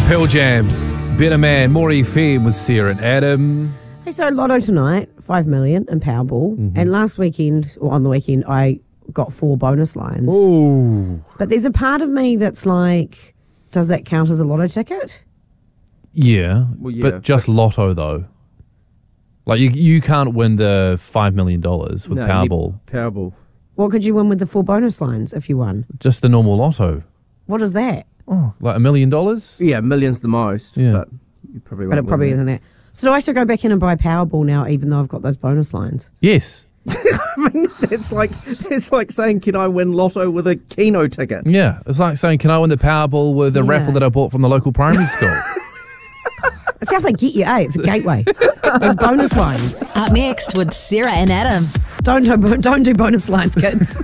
Pearl Jam, Better Man, Maury FM with Sarah and Adam. Hey, so Lotto tonight, 5 million in Powerball. And last weekend, or on the weekend, I got 4 bonus lines. Ooh. But there's a part of me that's like, does that count as a Lotto ticket? Yeah, Well, yeah, but just Lotto though. Like you can't win the $5 million with No, you need Powerball. Powerball. What could you win with the 4 bonus lines if you won? Just the normal Lotto. What is that? Oh, like $1 million? Yeah, millions the most. Yeah. But you probably won't But it probably win isn't that. So do I have to go back in and buy Powerball now, even though I've got those bonus lines? Yes. I mean, it's like saying, can I win Lotto with a Keno ticket? Yeah. It's like saying, can I win the Powerball with the Yeah. raffle that I bought from the local primary school? That's how they get you, eh? It's a gateway. Those bonus lines. Up next with Sarah and Adam. Don't do bonus lines, kids.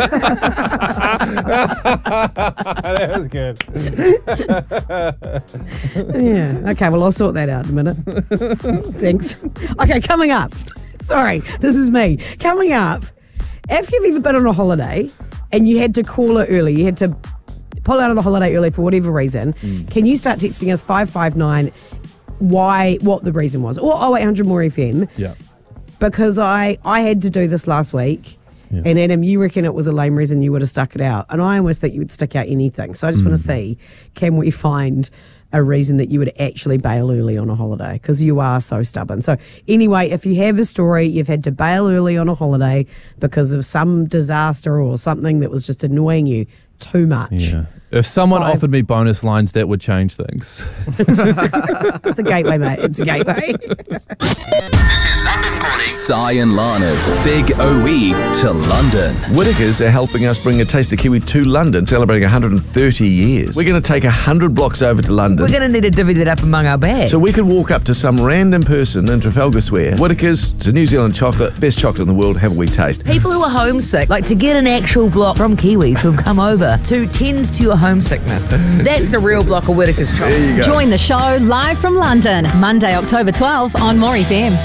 That was good. Yeah. Okay, well, I'll sort that out in a minute. Thanks. Okay, coming up. Sorry, this is me. Coming up, if you've ever been on a holiday and you had to call it early, you had to pull out of the holiday early for whatever reason, can you start texting us 559 what the reason was? Or 0800 More FM. Yeah. Because I had to do this last week. Yeah. And Adam, you reckon it was a lame reason you would have stuck it out. And I almost think you would stick out anything. So I just want to see, can we find a reason that you would actually bail early on a holiday? Because you are so stubborn. So anyway, if you have a story, you've had to bail early on a holiday because of some disaster or something that was just annoying you too much. Yeah. If someone offered me bonus lines, that would change things. It's a gateway, mate. It's a gateway. Sai and Lana's Big OE to London. Whitakers are helping us bring a Taste of Kiwi to London, celebrating 130 years. We're going to take 100 blocks over to London. We're going to need to divvy that up among our bags. So we could walk up to some random person in Trafalgar Square. Whitakers, it's a New Zealand chocolate, best chocolate in the world, have a wee taste. People who are homesick, like to get an actual block from Kiwis who've come over to tend to your homesickness. That's a real block of Whitaker's chocolate. There you go. Join the show live from London, Monday, October 12th on More FM.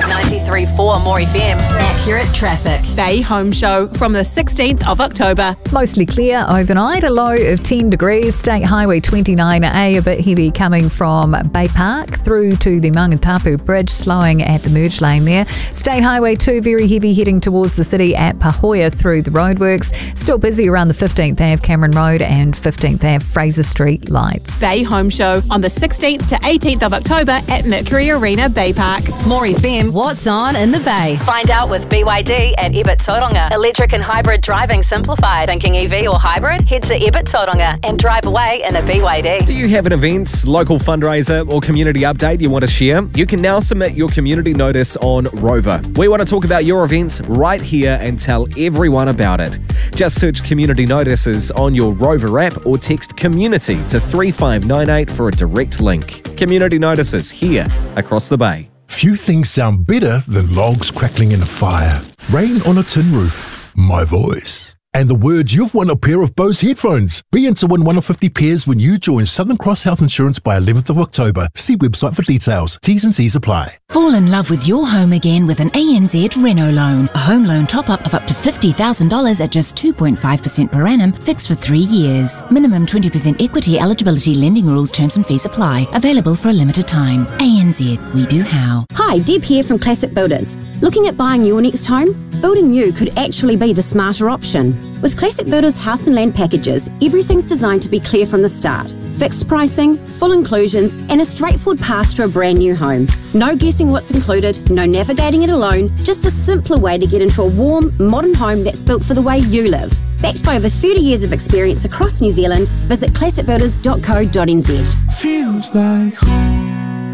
93.4 More FM. Accurate traffic. Bay Home Show from the 16th of October. Mostly clear overnight, a low of 10 degrees. State Highway 29A, a bit heavy coming from Bay Park through to the Mangatapu Bridge, slowing at the merge lane there. State Highway 2, very heavy heading towards the city at Pahoja through the roadworks. Still busy around the 15th Ave Cameron Road and 15th Ave Fraser Street lights. Bay Home Show on the 16th to 18th of October at Mercury Arena Bay Park. More FM, what's on in the Bay? Find out with BYD at Ebert Tauranga. Electric and hybrid driving simplified. Thinking EV or hybrid? Head to Ebert Tauranga and drive away in a BYD. Do you have an event, local fundraiser or community update you want to share? You can now submit your community notice on Rover. We want to talk about your event right here and tell everyone about it. Just search community notices on your Rover app or text community to 3598 for a direct link. Community notices here across the Bay. Few things sound better than logs crackling in a fire, rain on a tin roof, my voice, and the words you've won a pair of Bose headphones. Be in to win one of 50 pairs when you join Southern Cross Health Insurance by 11th of October. See website for details. T's and C's apply. Fall in love with your home again with an ANZ Reno loan. A home loan top-up of up to $50,000 at just 2.5% per annum, fixed for 3 years. Minimum 20% equity eligibility lending rules, terms and fees apply. Available for a limited time. ANZ, we do how. Hi, Deb here from Classic Builders. Looking at buying your next home? Building new could actually be the smarter option. With Classic Builders house and land packages, everything's designed to be clear from the start. Fixed pricing, full inclusions, and a straightforward path to a brand new home. No guessing what's included, no navigating it alone, just a simpler way to get into a warm, modern home that's built for the way you live. Backed by over 30 years of experience across New Zealand, visit classicbuilders.co.nz. Feels like home.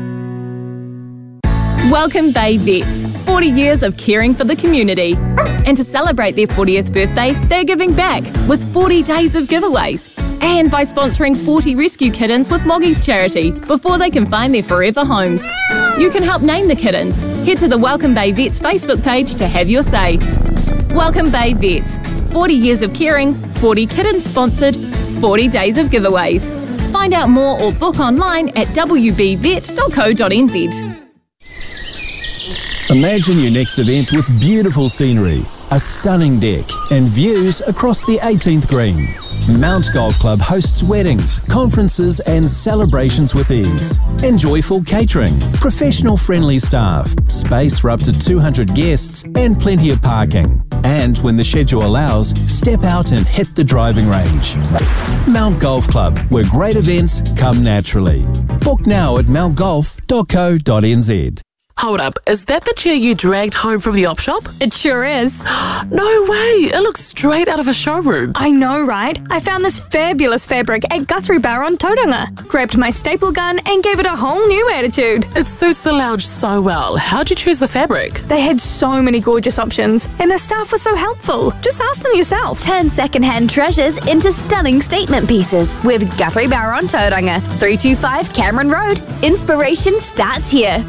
Welcome Bay Vets, 40 years of caring for the community. And to celebrate their 40th birthday, they're giving back with 40 days of giveaways. And by sponsoring 40 rescue kittens with Moggy's charity before they can find their forever homes. You can help name the kittens. Head to the Welcome Bay Vets Facebook page to have your say. Welcome Bay Vets, 40 years of caring, 40 kittens sponsored, 40 days of giveaways. Find out more or book online at wbvet.co.nz. Imagine your next event with beautiful scenery, a stunning deck, and views across the 18th green. Mount Golf Club hosts weddings, conferences and celebrations with ease. Enjoy full catering, professional friendly staff, space for up to 200 guests and plenty of parking. And when the schedule allows, step out and hit the driving range. Mount Golf Club, where great events come naturally. Book now at mountgolf.co.nz. Hold up, is that the chair you dragged home from the op shop? It sure is. No way, it looks straight out of a showroom. I know, right? I found this fabulous fabric at Guthrie Bar on Tauranga. Grabbed my staple gun and gave it a whole new attitude. It suits the lounge so well. How'd you choose the fabric? They had so many gorgeous options, and the staff was so helpful. Just ask them yourself. Turn second-hand treasures into stunning statement pieces with Guthrie Bar on Tauranga, 325 Cameron Road. Inspiration starts here.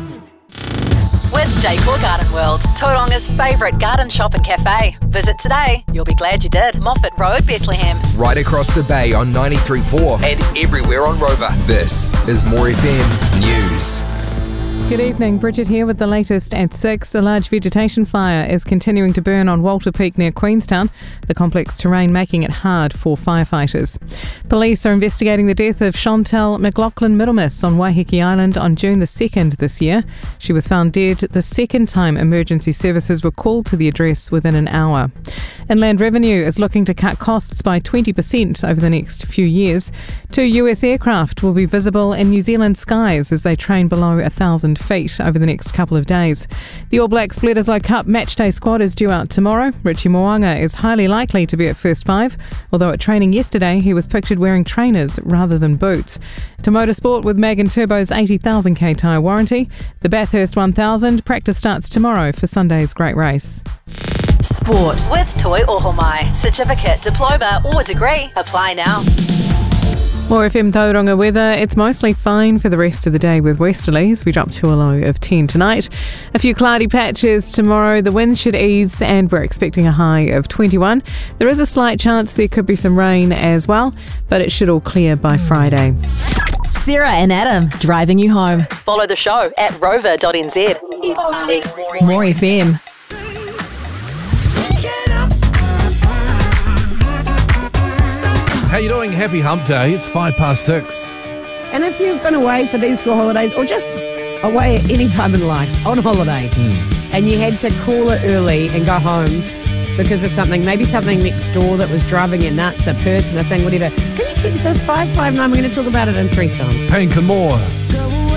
With Decor Garden World, Tauranga's favourite garden shop and cafe. Visit today. You'll be glad you did. Moffat Road, Bethlehem. Right across the bay on 93.4 and everywhere on Rover. This is More FM News. Good evening, Bridget here with the latest at 6. A large vegetation fire is continuing to burn on Walter Peak near Queenstown, the complex terrain making it hard for firefighters. Police are investigating the death of Chantal McLaughlin Middlemiss on Waiheke Island on June the 2nd this year. She was found dead the second time emergency services were called to the address within an hour. Inland Revenue is looking to cut costs by 20% over the next few years. 2 US aircraft will be visible in New Zealand skies as they train below 1,000 feet over the next couple of days. The All Blacks Bledisloe Cup matchday squad is due out tomorrow. Richie Mo'unga is highly likely to be at first 5, although at training yesterday he was pictured wearing trainers rather than boots. To motorsport with Mag and Turbo's 80,000k tyre warranty. The Bathurst 1000 practice starts tomorrow for Sunday's great race. Sport with Toi Ohomai. Certificate, diploma or degree. Apply now. More FM Tauranga weather. It's mostly fine for the rest of the day with westerlies. We drop to a low of 10 tonight. A few cloudy patches tomorrow. The wind should ease and we're expecting a high of 21. There is a slight chance there could be some rain as well, but it should all clear by Friday. Sarah and Adam driving you home. Follow the show at rover.nz. More FM. How you doing? Happy Hump Day. It's 6:05. And if you've been away for these school holidays or just away at any time in life on holiday and you had to call it early and go home because of something, maybe something next door that was driving you nuts, a person, a thing, whatever, can you text us 559? We're going to talk about it in 3 songs. Pink and more.